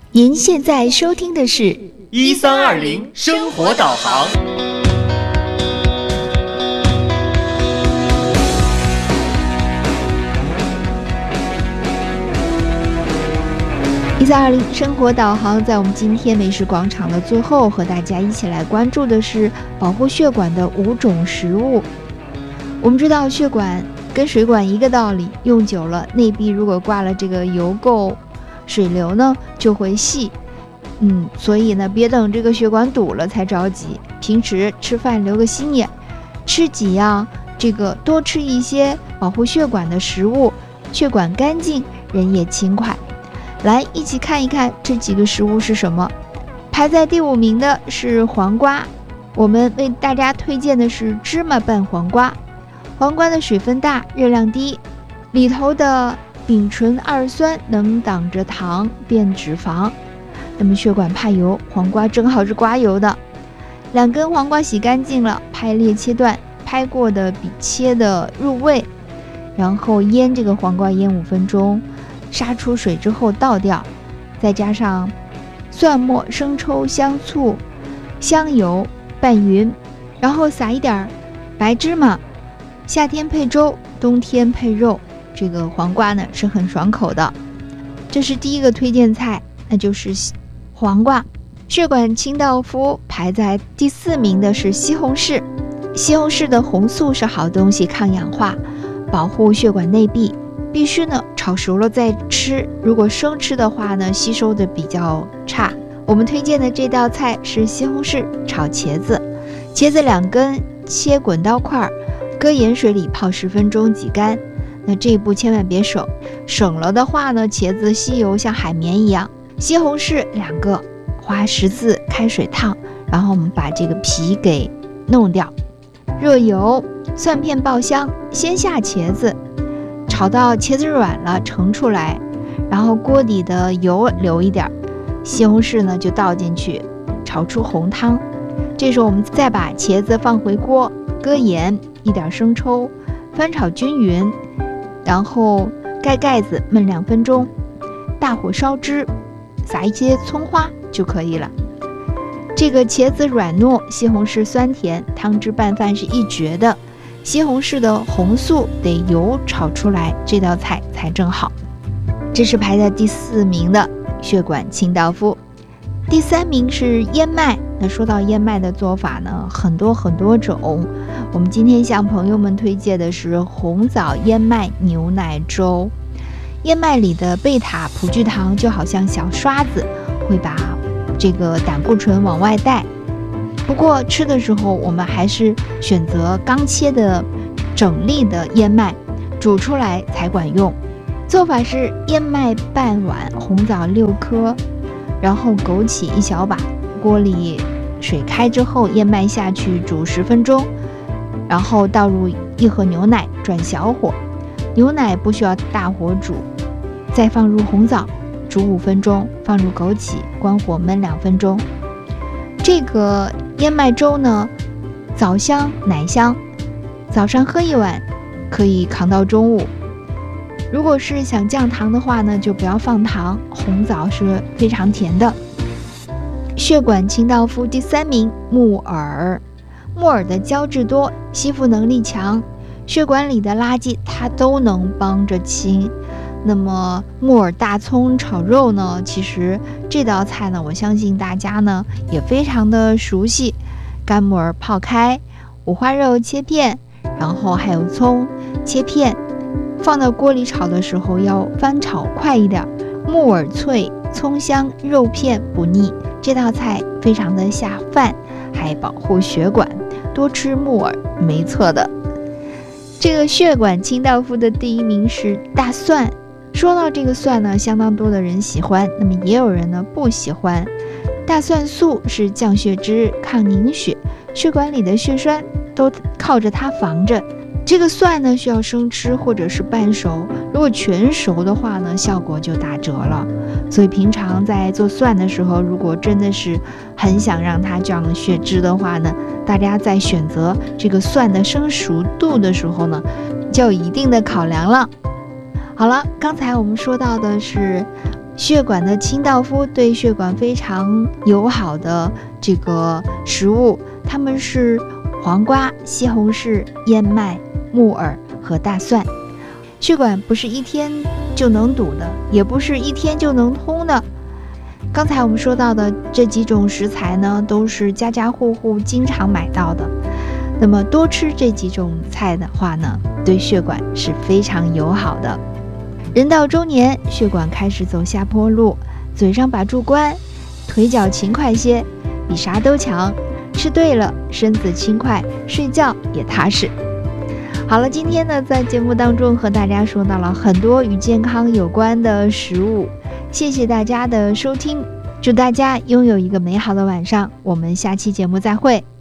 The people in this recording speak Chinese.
您现在收听的是 1320生活导航。 1320生活导航，在我们今天美食广场的最后，和大家一起来关注的是保护血管的5种食物。我们知道血管跟水管一个道理，用久了内壁如果挂了这个油垢，水流呢就会细。所以呢，别等这个血管堵了才着急，平时吃饭留个心眼，吃几样多吃一些保护血管的食物，血管干净，人也轻快。来一起看一看这几个食物是什么。排在第5名的是黄瓜，我们为大家推荐的是芝麻拌黄瓜。黄瓜的水分大，热量低，里头的丙醇二酸能挡着糖变脂肪。那么血管怕油，黄瓜正好是刮油的。2根黄瓜洗干净了，拍裂切断，拍过的比切的入味，然后腌这个黄瓜腌5分钟，杀出水之后倒掉，再加上蒜末、生抽、香醋、香油拌匀，然后撒一点白芝麻。夏天配粥，冬天配肉，这个黄瓜呢是很爽口的。这是第一个推荐菜，那就是黄瓜。血管清道夫排在第4名的是西红柿。西红柿的红素是好东西，抗氧化，保护血管内壁，必须呢炒熟了再吃，如果生吃的话呢吸收的比较差。我们推荐的这道菜是西红柿炒茄子。茄子2根切滚刀块，搁盐水里泡10分钟挤干。那这一步千万别省了的话呢，茄子吸油像海绵一样。西红柿2个，花10次开水烫，然后我们把这个皮给弄掉。热油，蒜片爆香，先下茄子，炒到茄子软了盛出来，然后锅底的油留一点，西红柿呢就倒进去，炒出红汤。这时候我们再把茄子放回锅，搁盐，一点生抽，翻炒均匀，然后盖盖子焖2分钟，大火烧汁，撒一些葱花就可以了。这个茄子软糯，西红柿酸甜，汤汁拌饭是一绝的。西红柿的红素得油炒出来，这道菜才正好。这是排在第4名的血管清道夫。第3名是燕麦。那说到燕麦的做法呢，很多种。我们今天向朋友们推荐的是红枣燕麦牛奶粥。燕麦里的贝塔葡聚糖就好像小刷子，会把这个胆固醇往外带。不过吃的时候我们还是选择刚切的整粒的燕麦，煮出来才管用。做法是燕麦半碗，红枣6颗，然后枸杞1小把，锅里水开之后燕麦下去煮10分钟，然后倒入1盒牛奶，转小火，牛奶不需要大火煮，再放入红枣煮5分钟，放入枸杞，关火焖2分钟。这个燕麦粥呢，枣香奶香，早上喝1碗可以扛到中午。如果是想降糖的话呢，就不要放糖，红枣是非常甜的。血管清道夫第3名木耳。木耳的胶质多，吸附能力强，血管里的垃圾它都能帮着清。那么木耳大葱炒肉呢，其实这道菜呢，我相信大家呢也非常的熟悉。干木耳泡开，五花肉切片，然后还有葱切片，放到锅里炒的时候要翻炒快一点，木耳脆，葱香，肉片不腻。这道菜非常的下饭，还保护血管，多吃木耳没错的。这个血管清道夫的第1名是大蒜。说到这个蒜呢，相当多的人喜欢，那么也有人呢不喜欢。大蒜素是降血脂、抗凝血，血管里的血栓都靠着它防着。这个蒜呢需要生吃或者是半熟，如果全熟的话呢，效果就打折了。所以平常在做蒜的时候，如果真的是很想让它降血脂的话呢，大家在选择这个蒜的生熟度的时候呢，就有一定的考量了。好了，刚才我们说到的是血管的清道夫，对血管非常友好的这个食物，它们是黄瓜、西红柿、燕麦、木耳和大蒜。血管不是一天就能堵的，也不是一天就能通的。刚才我们说到的这几种食材呢，都是家家户户经常买到的。那么多吃这几种菜的话呢，对血管是非常友好的。人到中年，血管开始走下坡路，嘴上把住关，腿脚勤快些，比啥都强。吃对了，身子轻快，睡觉也踏实。好了，今天呢，在节目当中和大家说到了很多与健康有关的食物，谢谢大家的收听，祝大家拥有一个美好的晚上，我们下期节目再会。